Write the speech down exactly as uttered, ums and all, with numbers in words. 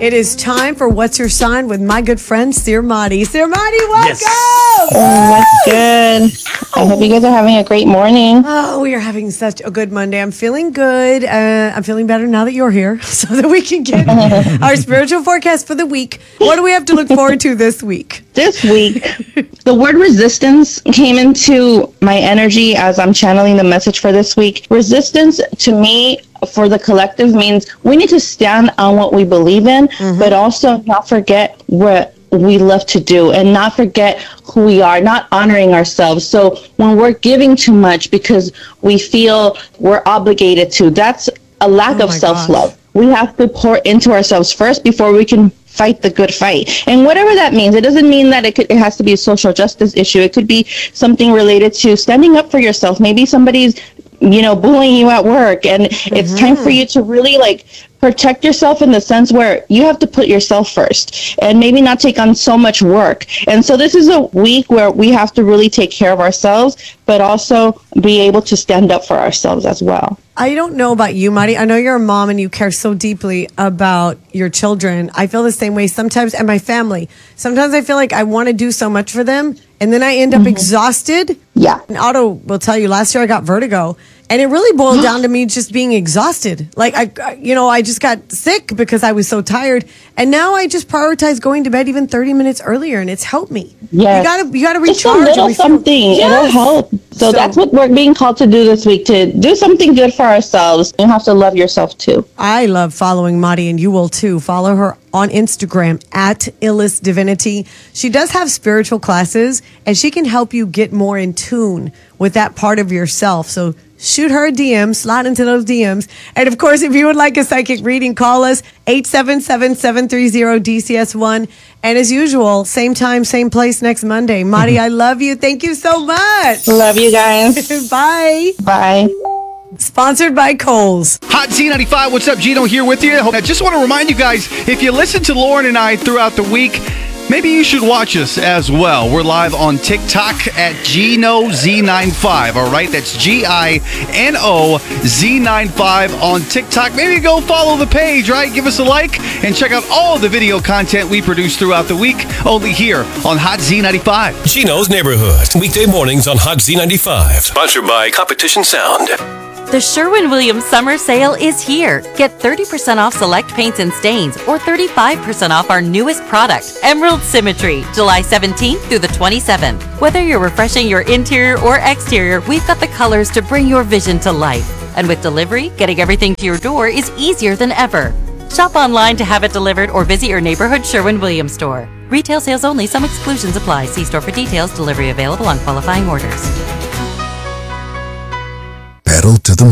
It is time for What's Your Sign with my good friend, Sir Madi. Sir Madi, welcome! Yes. Oh, what's good? I hope you guys are having a great morning. Oh, we are having such a good Monday. I'm feeling good. Uh, I'm feeling better now that you're here so that we can get our spiritual forecast for the week. What do we have to look forward to this week? This week, the word resistance came into my energy as I'm channeling the message for this week. Resistance, to me, for the collective means we need to stand on what we believe in, mm-hmm. but also not forget what we love to do and not forget who we are, not honoring ourselves. So when we're giving too much because we feel we're obligated to, that's a lack oh of self-love. Gosh. We have to pour into ourselves first before we can fight the good fight. And whatever that means, it doesn't mean that it could, it has to be a social justice issue. It could be something related to standing up for yourself. Maybe somebody's, you know, bullying you at work, and mm-hmm. it's time for you to really like protect yourself in the sense where you have to put yourself first and maybe not take on so much work. And so this is a week where we have to really take care of ourselves, but also be able to stand up for ourselves as well. I don't know about you, Madi. I know you're a mom and you care so deeply about your children. I feel the same way sometimes, and my family. Sometimes I feel like I want to do so much for them, and then I end up mm-hmm. exhausted. Yeah. And Otto will tell you, last year I got vertigo. And it really boiled down to me just being exhausted. Like, I, you know, I just got sick because I was so tired. And now I just prioritize going to bed even thirty minutes earlier, and it's helped me. Yes. You gotta, you gotta recharge. Just a little something. Yes. It'll help. So, so that's what we're being called to do this week, to do something good for ourselves. You have to love yourself too. I love following Madi, and you will too. Follow her on Instagram at Illest Divinity. She does have spiritual classes, and she can help you get more in tune with that part of yourself. So shoot her a D M, slide into those D Ms. And of course, if you would like a psychic reading, call us eight seven seven, seven three zero, D C S one. And as usual, same time, same place next Monday. Madi, I love you. Thank you so much. Love you guys. Bye. Bye. Sponsored by Kohl's. Hot Z ninety-five, what's up? Gino here with you. I just want to remind you guys, if you listen to Lauren and I throughout the week, maybe you should watch us as well. We're live on TikTok at Gino Z ninety-five. All right, that's G I N O Z ninety-five on TikTok. Maybe go follow the page, right? Give us a like and check out all the video content we produce throughout the week, only here on Hot Z ninety-five. Gino's Neighborhood, weekday mornings on Hot Z ninety-five. Sponsored by Competition Sound. The Sherwin-Williams summer sale is here. Get thirty percent off select paints and stains, or thirty-five percent off our newest product, Emerald Symmetry, July seventeenth through the twenty-seventh. Whether you're refreshing your interior or exterior, we've got the colors to bring your vision to life. And with delivery, getting everything to your door is easier than ever. Shop online to have it delivered or visit your neighborhood Sherwin-Williams store. Retail sales only. Some exclusions apply. See store for details. Delivery available on qualifying orders. Pedal to the